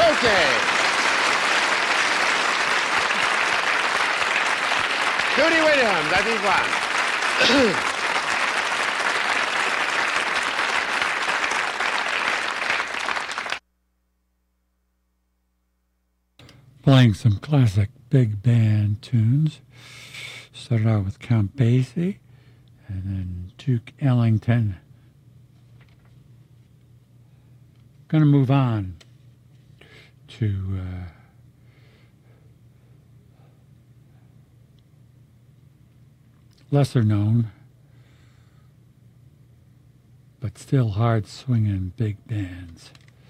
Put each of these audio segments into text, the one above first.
Okay. Judy Williams, I think one. Playing some classic big band tunes. Started out with Count Basie and then Duke Ellington. Going to move on to lesser known but still hard swinging big bands.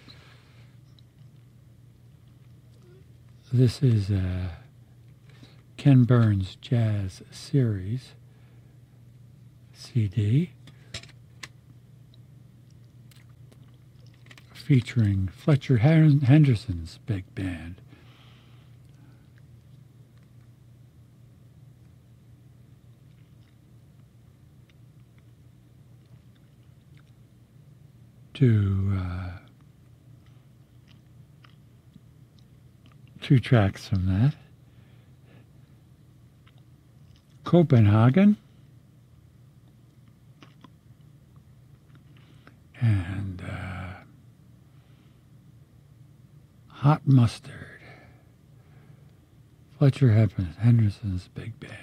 This is Ken Burns Jazz Series CD featuring Fletcher Henderson's big band. Two tracks from that. Copenhagen and Hot Mustard. Fletcher Henderson's big band.